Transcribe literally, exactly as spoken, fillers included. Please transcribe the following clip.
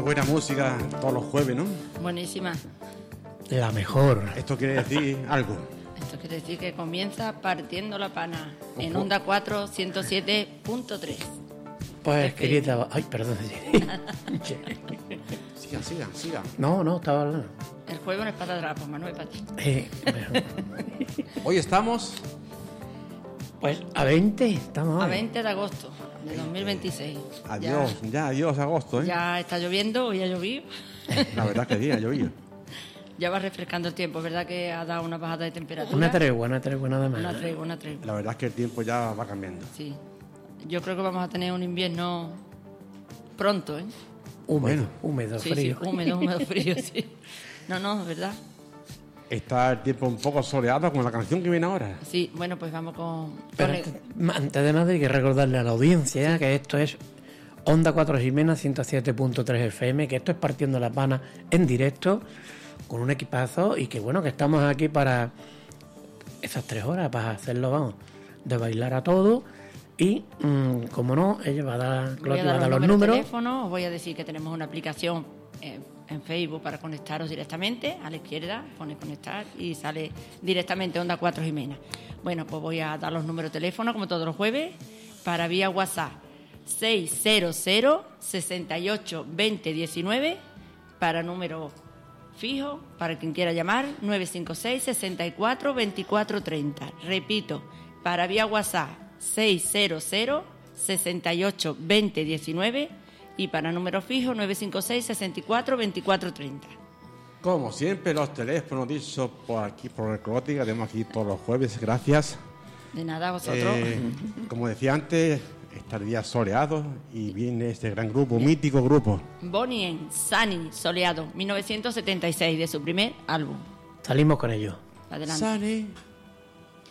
buena música todos los jueves, ¿no? Buenísima. La mejor. Esto quiere decir algo. Esto quiere decir que comienza Partiendo la Pana en Onda cuatro, ciento siete punto tres. Pues querida... Ay, perdón. Sigan, sigan, sigan. No, no, estaba hablando. El juego no es para atrás, pues Manuel, para ti. Eh, Hoy estamos... Pues a veinte, estamos A hoy. veinte de agosto de dos mil veintiséis. Adiós, ya, ya adiós agosto, ¿eh? Ya está lloviendo, hoy ha llovido. La verdad que sí, ha llovido. Ya va refrescando el tiempo, ¿verdad que ha dado una bajada de temperatura? Una tregua, una tregua nada más. Una tregua, una tregua. La verdad es que el tiempo ya va cambiando. Sí. Yo creo que vamos a tener un invierno pronto, ¿eh? Húmedo, Bueno. húmedo, Sí, frío. sí, húmedo, húmedo, frío, sí. No, no, ¿verdad? Está el tiempo un poco soleado como la canción que viene ahora. Sí, bueno, pues vamos con... Pero con antes, antes de nada hay que recordarle a la audiencia que esto es Onda cuatro Jimena ciento siete punto tres F M, que esto es Partiendo la Pana en directo con un equipazo y que bueno, que estamos aquí para esas tres horas, para hacerlo, vamos, de bailar a todo y, mmm, como no, ella va a dar, Voy a va a dar dar los los números de números. teléfono, os voy a decir que tenemos una aplicación eh, en Facebook para conectaros directamente. A la izquierda pone conectar y sale directamente Onda cuatro Jimena. Bueno, pues voy a dar los números de teléfono como todos los jueves para vía WhatsApp seiscientos, sesenta y ocho, veinte, diecinueve, para número fijo para quien quiera llamar nueve cinco seis, sesenta y cuatro, veinticuatro, treinta. Repito, para vía WhatsApp seiscientos, sesenta y ocho, veinte, diecinueve y para número fijo nueve cinco seis, sesenta y cuatro, veinticuatro, treinta. Como siempre, los teléfonos dichos por aquí, por el Cloti, que tenemos aquí todos los jueves, gracias. De nada, vosotros. Eh, como decía antes, está el día soleado y viene este gran grupo, mítico grupo. Bonnie en Sunny Soleado, mil novecientos setenta y seis, de su primer álbum. Salimos con ello. Adelante. Sunny.